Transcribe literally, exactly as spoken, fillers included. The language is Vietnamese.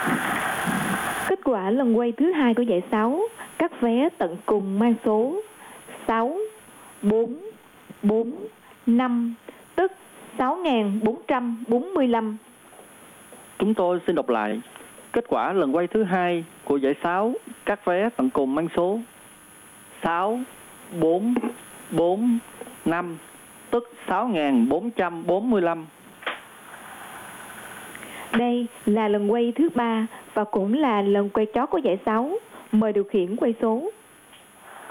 Kết quả lần quay thứ hai của giải sáu, các vé tận cùng mang số sáu, bốn, bốn, năm, tức sáu nghìn bốn trăm bốn mươi lăm. Chúng tôi xin đọc lại. Kết quả lần quay thứ hai của giải sáu, các vé tận cùng mang số sáu, bốn, bốn, năm, tức sáu nghìn bốn trăm bốn mươi lăm. Đây là lần quay thứ ba và cũng là lần quay chót của giải sáu. Mời điều khiển quay số.